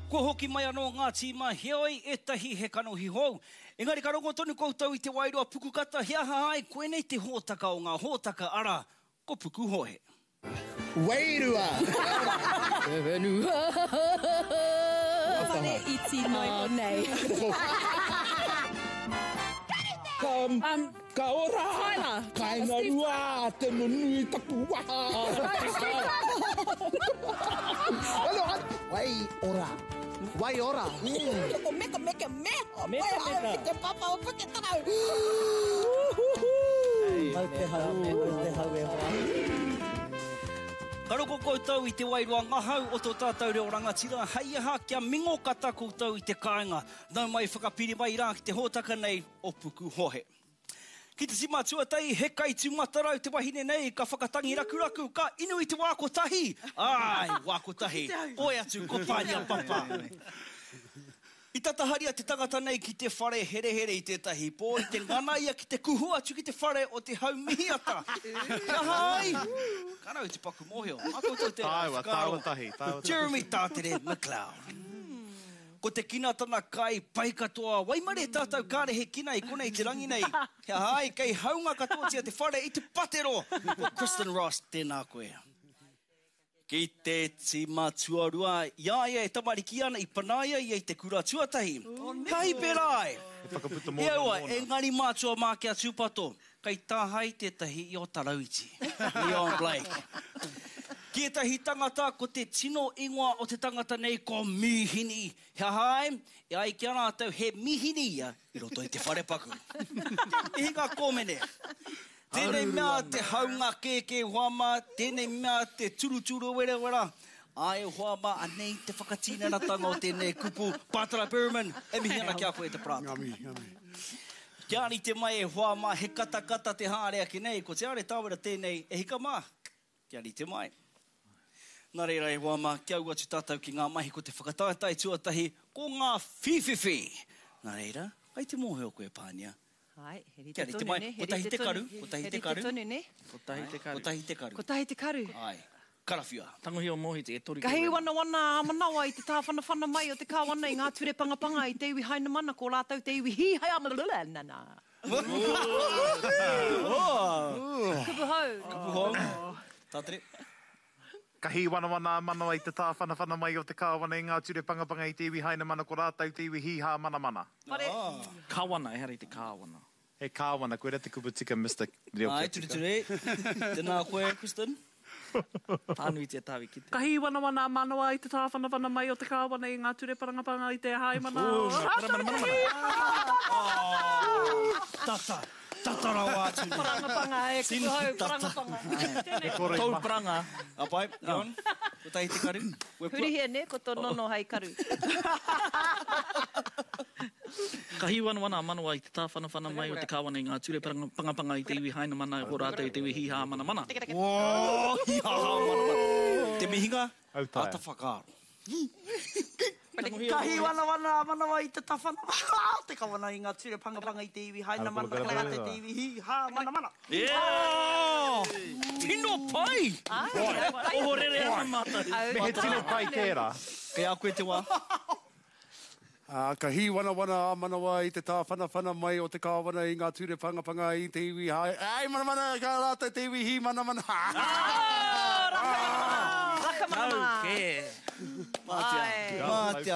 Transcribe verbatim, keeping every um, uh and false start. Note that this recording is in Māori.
Ko hoki mai anō ngā tīma heoi e tahi he kanohi hou. Engari ka rongo tonu koutou I te wairua pukukata hea hai koe nei te hōtaka o ngā hōtaka ara ko puku hohe. Wairua! E wenua! Whare iti noi o nei. Kam, Um, ka ora! Tyler. Kai ngā rua, te nunui tapu waha! Alo, wai ora! Wai ora! Ko meka meka meka. Meka, meka. Te papa o puke tarau. Mau te hau, mau te hau e hoa. Karoko koutou I te wairua ngahau o tō tātou reo rangatira. Hei aha kia mingo kata koutou I te kāinga. Nau mai whakapiri mai rā ki te hōtaka nei o puku hohe. Ki te sima tuatai, he kai tu matarau te wahine nei, ka whakatangi raku raku, ka inu I te wāko tahi. Ai, wāko tahi. Oe atu, ko pānia papa. I tataharia te tangata nei ki te whare here here I tētahi pō, I te ngana ia ki te kuhu atu ki te whare o te hau mihiata. Ka hai! Kanau te paku mohio. Ako tau te Tāua, tāua tahi, tāua tahi. Jeremy Tātere McLeod. Ko te kina tana kai pai katoa, waimare tātou kāre he kina I konei te rangi nei. Kia hai, kei haunga katoa tia te whare I te patero. Ko Kristen Ross, tēnā koe. Ki te tima tuarua, ia ia e tamariki ana I panaia ia I te kura tuatahi. Kai perai! E whakaputa mōna Ia ua, mōna. e ngari mātua mā kia tūpato. Kai tāhai tētahi I o Tarauiti. Leon Blake. Ki tahi tangata ko te tino ingoa o te tangata nei ko mihini. Hea hai, e ai ki ana tau he mihini ia I roto I te wharepaku. I hinga kōmene. Tēnei mea te haunga kēkē huama, tēnei mea te turuturu wera wera. Ai huama anei te whakatīnera tanga o tēnei kupu Pātara Perriman. E mihi ana kia koe te prata. Ngami, ngami. Kia ani te mai e huama he kata kata te hārea ki nei. Ko te are tāwera tēnei e hika mā. Kia ani te mai. Nā reira e huama, kia ua tu tātou ki ngā mahi ko te whakataetai tuatahi ko ngā whiwhiwhi. Nā reira, ai te mōheo koe pānia. Hai, heri Kia te ni te tonu mai, ne. ko tahi te karu, ko tahi te karu. Heri te tonu ne. Ko tahi te Ko karu. tahi te karu. Ko tahi te karu. Ai, karawhia. Tangohi o mohi te e tori. Ka hei wana wana manawa I te tāwhanawhana mai o te kāwana I ngā ture pangapanga I te iwi haina mana ko lātou te iwi hi hai amalula nana. Kupu hau. Kuho. Tātere. Ka hi wana wana manawa I te tā whana whana mai o te kāwana I ngā ture pangapanga I te iwi haina mana ko rātau te iwi hi hā mana mana. Pare. Kāwana, e hari te kāwana. He kāwana, koe rā te kupu tika mister Reo Ai, Ketika. ture ture. Tēnā koe, Kristen. Tānu I te tāwi ki te. Ka hi wana wana manawa I te tāwhana wana mai o te kāwana I ngā ture parangapanga I te hai mana. Oh, mana, mana, mana, mana. Tata. Tata rawa atu. Parangapanga e kupu hau, Tata. parangapanga. He kore Tau maha. pranga. Apai, Leon. Ko tahi te karu. Koe Huri he ne, ko tō nono hai karu. Ka hi wana wana manawa I te tāwhana whana mai o te kāwana I ngā ture paranga- pangapanga I te iwi haina mana ko rātou te iwi hi hā mana mana. Oh, hi ha ha mana mana. Te mihinga, Autaea. ata whakaaro. Ka hi wana wana manawa I te tawhana. Te kawana I ngā ture pangapanga I te iwi haina mana Ala, mana ala, te iwi hi ha mana mana. Oh! Tino pai! Oho rere ana mata. Me he tino pai tērā. Kei a koe te wā. Ah, ka hi wana wana manawa I te tāwhana whana mai o te kāwana I ngā ture pangapanga I te iwi hai. Ai, mana mana, ka rātau te iwi hi mana mana. Raka mana mana. Ke. Mātia. Mātia.